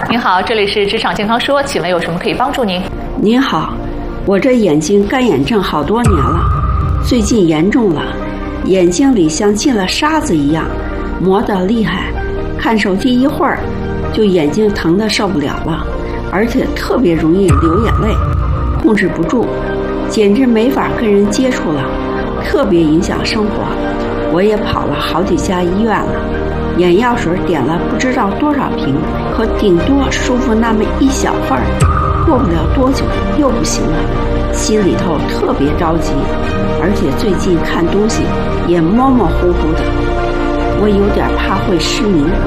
您好，这里是职场健康说，请问有什么可以帮助您？ 您好，我这眼睛干眼症好多年了，最近严重了，眼睛里像进了沙子一样，磨得厉害，看手机一会儿就眼睛疼得受不了了，而且特别容易流眼泪，控制不住，简直没法跟人接触了，特别影响生活。我也跑了好几家医院了，眼药水点了不知道多少瓶，可顶多舒服那么一小份儿，过不了多久又不行了，心里头特别着急，而且最近看东西也模模糊糊的，我有点怕会失明，